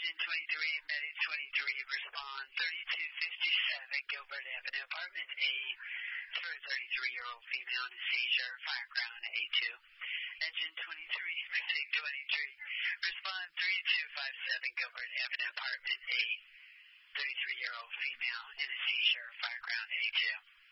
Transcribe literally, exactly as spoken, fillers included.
Engine twenty-three, Medic twenty-three, respond thirty-two fifty-seven Gilbert Avenue, apartment A, for a thirty-three-year-old female in a seizure, Fireground A two. Engine twenty-three, Medic twenty-three, respond thirty-two fifty-seven Gilbert Avenue, apartment A, thirty-three-year-old female in a seizure, Fireground A two.